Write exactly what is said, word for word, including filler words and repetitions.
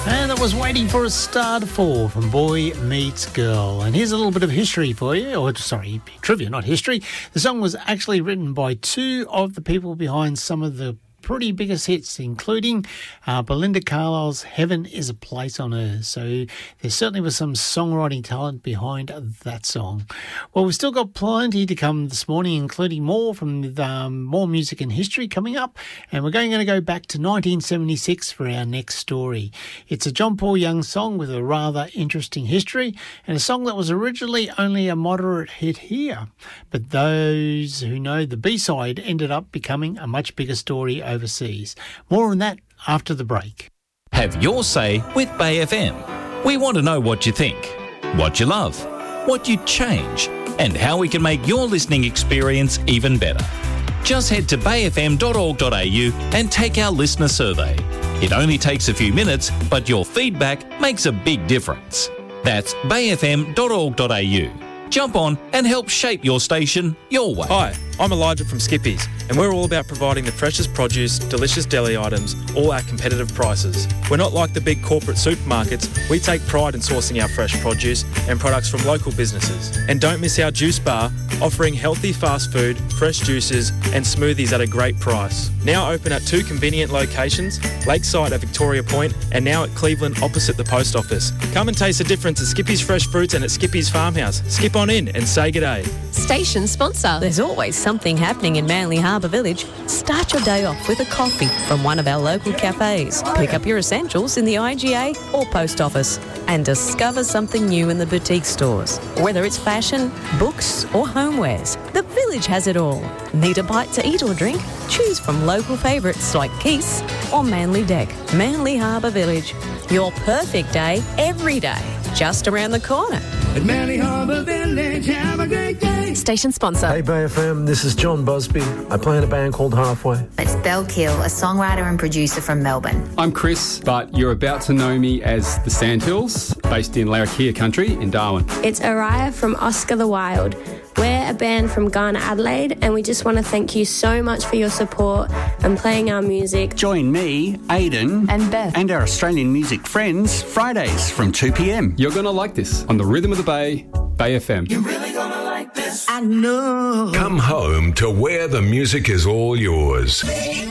And that was Waiting for a Star to Fall from Boy Meets Girl. And here's a little bit of history for you, or sorry, trivia, not history. The song was actually written by two of the people behind some of the pretty biggest hits, including uh, Belinda Carlisle's Heaven is a Place on Earth. So there certainly was some songwriting talent behind that song. Well, we've still got plenty to come this morning, including more from um, more music and history coming up. And we're going, going to go back to nineteen seventy-six for our next story. It's a John Paul Young song with a rather interesting history, and a song that was originally only a moderate hit here. But those who know the B-side ended up becoming a much bigger story overseas. More on that after the break. Have your say with Bay F M. We want to know what you think, what you love, what you'd change, and how we can make your listening experience even better. Just head to bay f m dot org dot a u and take our listener survey. It only takes a few minutes, but your feedback makes a big difference. That's bay f m dot org dot a u. Jump on and help shape your station your way. Hi, I'm Elijah from Skippy's, and we're all about providing the freshest produce, delicious deli items, all at competitive prices. We're not like the big corporate supermarkets. We take pride in sourcing our fresh produce and products from local businesses. And don't miss our juice bar, offering healthy fast food, fresh juices and smoothies at a great price. Now open at two convenient locations, Lakeside at Victoria Point and now at Cleveland opposite the post office. Come and taste the difference at Skippy's Fresh Fruits and at Skippy's Farmhouse. Skip on in and say g'day. Station sponsor. There's always something happening in Manly Harbour Village. Start your day off with a coffee from one of our local cafes. Pick up your essentials in the I G A or post office and discover something new in the boutique stores. Whether it's fashion, books or homewares, the village has it all. Need a bite to eat or drink? Choose from local favourites like Keith's or Manly Deck. Manly Harbour Village. Your perfect day every day. Just around the corner. At Manly Harbour Village, have a great day. Station sponsor. Hey Bay F M, this is John Busby. I play in a band called Halfway. It's Belle Kill, a songwriter and producer from Melbourne. I'm Chris, but you're about to know me as the Sandhills, based in Larrakia country in Darwin. It's Araya from Oscar the Wild. We're a band from Ghana, Adelaide, and we just want to thank you so much for your support and playing our music. Join me, Aidan, and Beth, and our Australian music friends Fridays from two p m. You're going to like this on the Rhythm of the Bay, Bay F M. You're really gonna like this. I know. Come home to where the music is all yours.